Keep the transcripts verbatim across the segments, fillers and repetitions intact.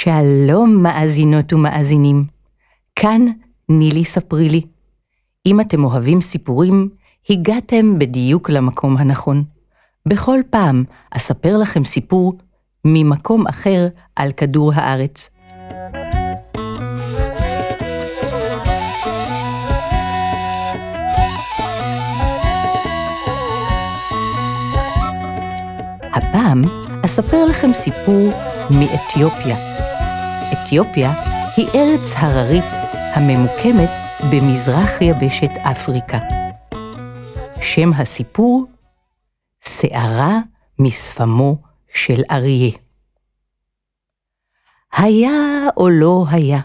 שלום מאזינות ומאזינים, כאן נילי ספרי לי. אם אתם אוהבים סיפורים, הגעתם בדיוק למקום הנכון. בכל פעם אספר לכם סיפור ממקום אחר על כדור הארץ. הפעם אספר לכם סיפור מאתיופיה. אתיופיה היא ארץ הררית הממוקמת במזרח יבשת אפריקה. שם הסיפור, שערה משפמו של אריה. היה או לא היה,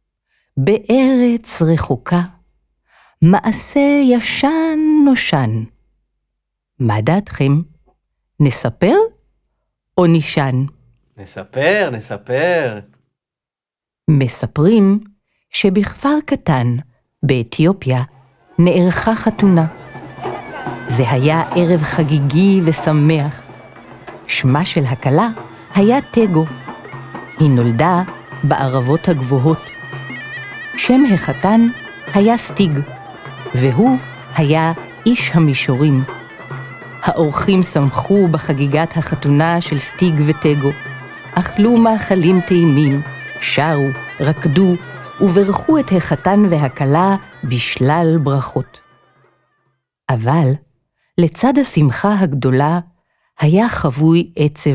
בארץ רחוקה, מעשה ישן נושן. מה דעתכם? נספר או נשן? נספר, נספר. מספרים שבכפר קטן באתיופיה נערכה חתונה. זה היה ערב חגיגי ושמח. שמה של הכלה היה טגו. היא נולדה בערבות הגבוהות. שם החתן היה סטיג, והוא היה איש המישורים. האורחים שמחו בחגיגת החתונה של סטיג וטגו, אכלו מאכלים טעימים, שרו, רקדו וברכו את החתן והכלה בשלל ברכות. אבל לצד השמחה הגדולה היה חבוי עצב.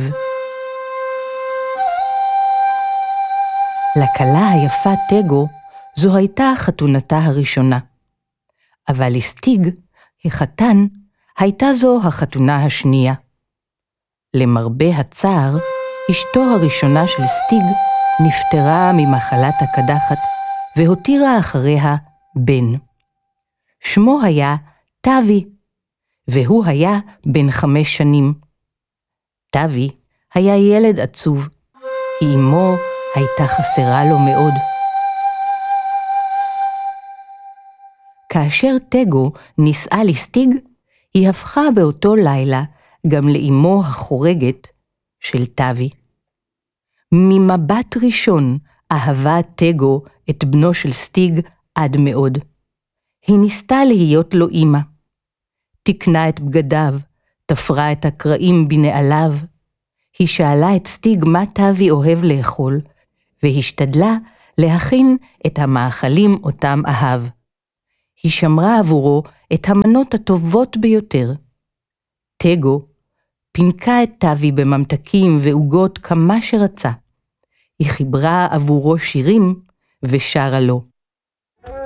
לכלה היפה טגו זו הייתה חתונתה הראשונה, אבל לסטיג, החתן, הייתה זו החתונה השנייה. למרבה הצער, אשתו הראשונה של סטיג נפטרה ממחלת הקדחת, והותירה אחריה בן. שמו היה טאבי, והוא היה בן חמש שנים. טאבי היה ילד עצוב, כי אמו הייתה חסרה לו מאוד. כאשר טגו נישאה לסטיג, היא הפכה באותו לילה גם לאמו החורגת של טאבי. ממבט ראשון אהבה טגו את בנו של סטיג עד מאוד. היא ניסתה להיות לו אמא. תקנה את בגדיו, תפרה את הקרעים בנעליו. היא שאלה את סטיג מה טאבי אוהב לאכול, והשתדלה להכין את המאכלים אותם אהב. היא שמרה עבורו את המנות הטובות ביותר. טגו פינקה את טאבי בממתקים ועוגות כמה שרצה. היא חיברה עבורו שירים ושרה לו.